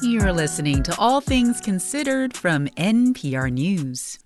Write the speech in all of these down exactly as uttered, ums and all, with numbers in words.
You're listening to All Things Considered from N P R News.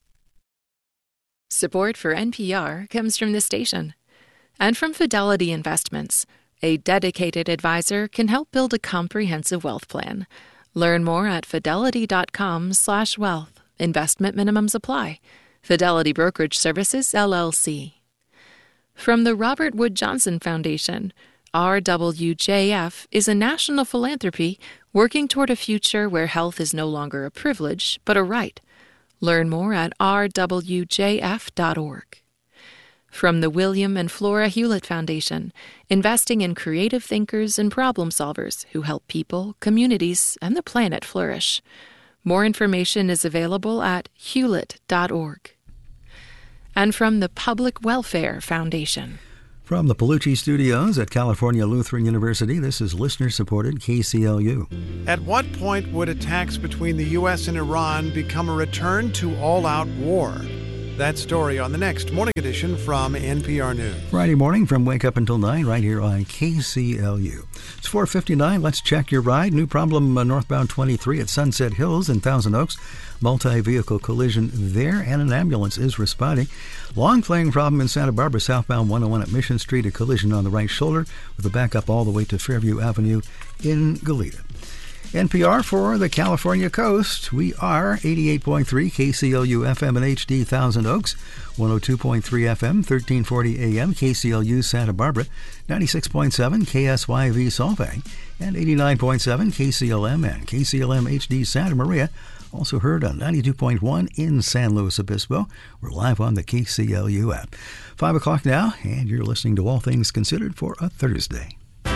Support for N P R comes from the station and from Fidelity Investments. A dedicated advisor can help build a comprehensive wealth plan. Learn more at fidelity.com slash wealth. Investment minimums apply. Fidelity Brokerage Services, L L C. From the Robert Wood Johnson Foundation, R W J F is a national philanthropy working toward a future where health is no longer a privilege, but a right. Learn more at r w j f dot org. From the William and Flora Hewlett Foundation, investing in creative thinkers and problem solvers who help people, communities, and the planet flourish. More information is available at hewlett dot org. And from the Public Welfare Foundation. From the Palucci Studios at California Lutheran University, this is listener-supported K C L U. At what point would attacks between the U S and Iran become a return to all-out war? That story on the next Morning Edition from N P R News. Friday morning from Wake Up Until nine, right here on K C L U. It's four fifty-nine. Let's check your ride. New problem uh, northbound twenty-three at Sunset Hills in Thousand Oaks. Multi-vehicle collision there, and an ambulance is responding. Long playing problem in Santa Barbara, southbound one oh one at Mission Street. A collision on the right shoulder with a backup all the way to Fairview Avenue in Goleta. N P R for the California coast. We are eighty-eight point three K C L U F M and H D Thousand Oaks, one oh two point three F M, thirteen forty A M K C L U Santa Barbara, ninety-six point seven K S Y V Solvang, and eighty-nine point seven K C L M and K C L M H D Santa Maria. Also heard on ninety-two point one in San Luis Obispo. We're live on the K C L U app. Five o'clock now, and you're listening to All Things Considered for a Thursday.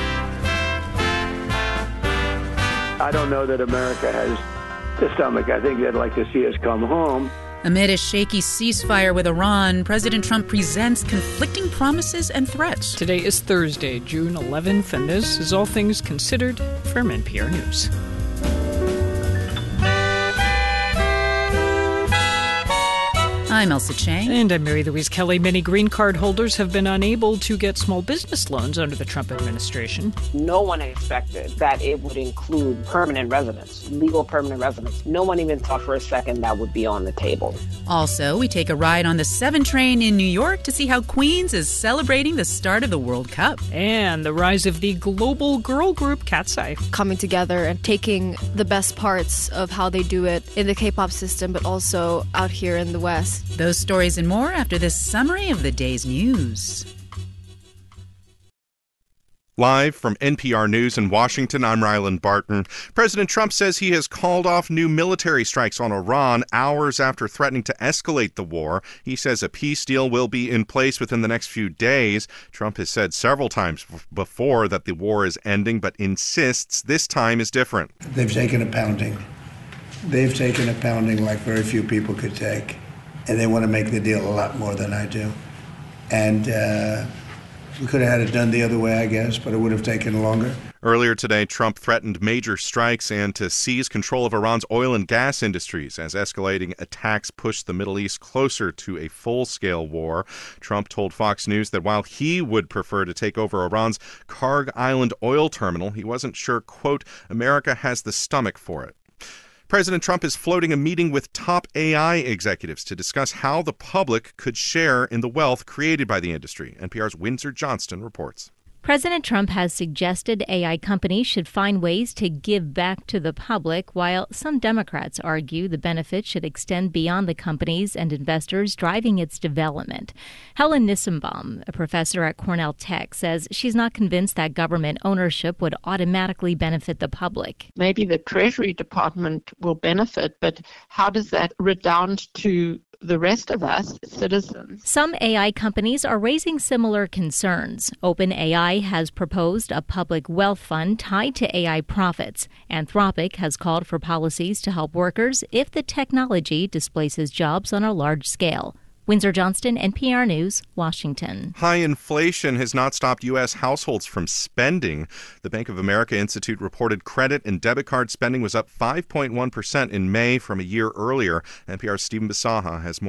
I don't know that America has the stomach. I think they'd like to see us come home. Amid a shaky ceasefire with Iran, President Trump presents conflicting promises and threats. Today is Thursday, June eleventh, and this is All Things Considered from N P R News. I'm Elsa Chang. And I'm Mary Louise Kelly. Many green card holders have been unable to get small business loans under the Trump administration. No one expected that it would include permanent residents, legal permanent residents. No one even thought for a second that would be on the table. Also, we take a ride on the seven train in New York to see how Queens is celebrating the start of the World Cup. And the rise of the global girl group Cat's Eye. Coming together and taking the best parts of how they do it in the K-pop system, but also out here in the West. Those stories and more after this summary of the day's news. Live from N P R News in Washington, I'm Ryland Barton. President Trump says he has called off new military strikes on Iran hours after threatening to escalate the war. He says a peace deal will be in place within the next few days. Trump has said several times before that the war is ending, but insists this time is different. They've taken a pounding. They've taken a pounding like very few people could take. And they want to make the deal a lot more than I do. And uh, we could have had it done the other way, I guess, but it would have taken longer. Earlier today, Trump threatened major strikes and to seize control of Iran's oil and gas industries as escalating attacks pushed the Middle East closer to a full-scale war. Trump told Fox News that while he would prefer to take over Iran's Karg Island oil terminal, he wasn't sure, quote, America has the stomach for it. President Trump is floating a meeting with top A I executives to discuss how the public could share in the wealth created by the industry. N P R's Windsor Johnston reports. President Trump has suggested A I companies should find ways to give back to the public, while some Democrats argue the benefits should extend beyond the companies and investors driving its development. Helen Nissenbaum, a professor at Cornell Tech, says she's not convinced that government ownership would automatically benefit the public. Maybe the Treasury Department will benefit, but how does that redound to the rest of us, citizens? Some A I companies are raising similar concerns. OpenAI has proposed a public wealth fund tied to A I profits. Anthropic has called for policies to help workers if the technology displaces jobs on a large scale. Windsor Johnston, N P R News, Washington. High inflation has not stopped U S households from spending. The Bank of America Institute reported credit and debit card spending was up five point one percent in May from a year earlier. N P R's Stephen Bisaha has more.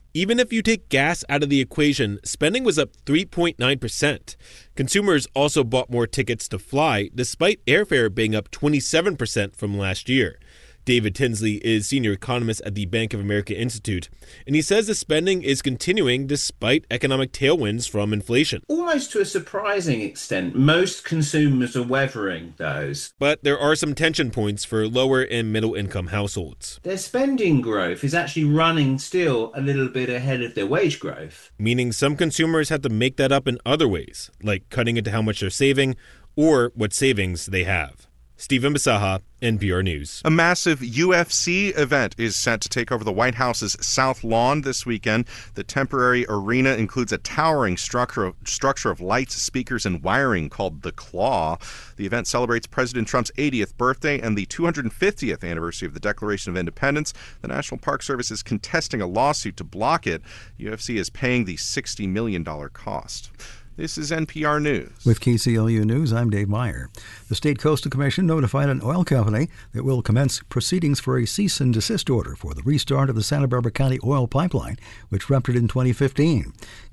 Even if you take gas out of the equation, spending was up three point nine percent. Consumers also bought more tickets to fly, despite airfare being up twenty-seven percent from last year. David Tinsley is senior economist at the Bank of America Institute, and he says the spending is continuing despite economic tailwinds from inflation. Almost to a surprising extent, most consumers are weathering those. But there are some tension points for lower and middle income households. Their spending growth is actually running still a little bit ahead of their wage growth. Meaning some consumers have to make that up in other ways, like cutting into how much they're saving or what savings they have. Stephen Bisaha, N P R News. A massive U F C event is set to take over the White House's South Lawn this weekend. The temporary arena includes a towering structure of, structure of lights, speakers, and wiring called the Claw. The event celebrates President Trump's eightieth birthday and the two hundred fiftieth anniversary of the Declaration of Independence. The National Park Service is contesting a lawsuit to block it. U F C is paying the sixty million dollars cost. This is N P R News. With K C L U News, I'm Dave Meyer. The State Coastal Commission notified an oil company that will commence proceedings for a cease and desist order for the restart of the Santa Barbara County oil pipeline, which ruptured in twenty fifteen.